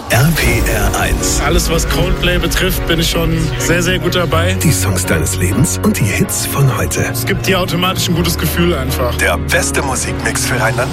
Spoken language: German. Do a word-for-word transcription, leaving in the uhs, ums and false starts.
R P R eins. Alles, was Coldplay betrifft, bin ich schon sehr, sehr gut dabei. Die Songs deines Lebens und die Hits von heute. Es gibt dir automatisch ein gutes Gefühl einfach. Der beste Musikmix für Rheinland